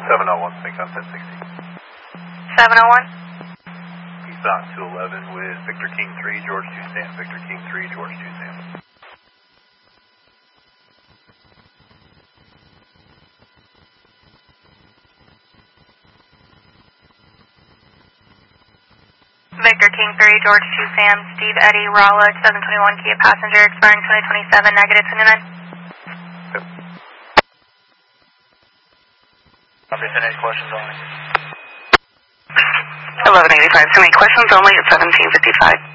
701, make contact 60. 701? He's on 211 with Victor King 3, George 2 Sam. Victor King 3, George 2 Sam. Victor King 3, George 2 Sam, Steve Eddie, Rolla, 721 Kia passenger, expiring 2027, negative 29. Any questions only? 1185, so many questions only at 1755.